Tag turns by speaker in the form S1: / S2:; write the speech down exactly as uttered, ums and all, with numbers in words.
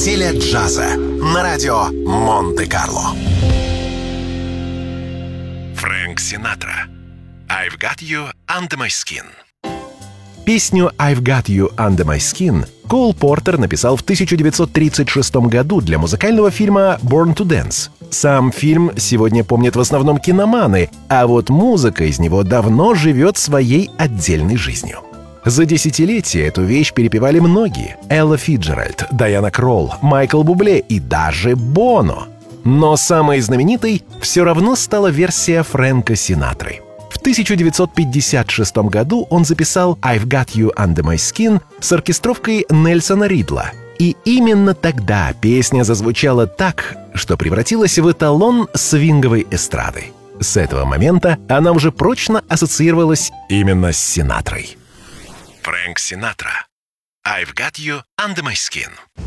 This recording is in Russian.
S1: Неделя джаза на радио Монте-Карло. Фрэнк Синатра. I've got you under my skin. Песню «I've Got You Under My Skin» Кол Портер написал в тысяча девятьсот тридцать шестом году для музыкального фильма «Born to Dance». Сам фильм сегодня помнят в основном киноманы, а вот музыка из него давно живет своей отдельной жизнью. За десятилетия эту вещь перепевали многие — Элла Фицджеральд, Дайана Кролл, Майкл Бубле и даже Боно. Но самой знаменитой все равно стала версия Фрэнка Синатры. В тысяча девятьсот пятьдесят шестом году он записал «I've Got You Under My Skin» с оркестровкой Нельсона Ридла. И именно тогда песня зазвучала так, что превратилась в эталон свинговой эстрады. С этого момента она уже прочно ассоциировалась именно с Синатрой. Фрэнк Синатра. «I've Got You Under My Skin».